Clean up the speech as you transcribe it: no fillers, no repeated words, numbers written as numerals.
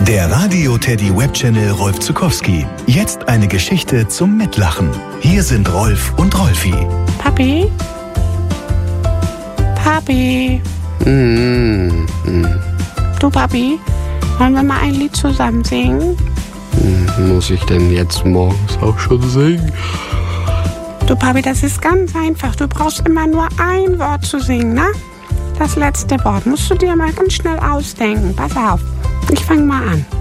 Der Radio-Teddy Webchannel Rolf Zuckowski. Jetzt eine Geschichte zum Mitlachen. Hier sind Rolf und Rolfi. Papi? Papi? Du, Papi, wollen wir mal ein Lied zusammen singen? Muss ich denn jetzt morgens auch schon singen? Du, Papi, das ist ganz einfach. Du brauchst immer nur ein Wort zu singen, ne? Das letzte Wort musst du dir mal ganz schnell ausdenken. Pass auf, ich fange mal an.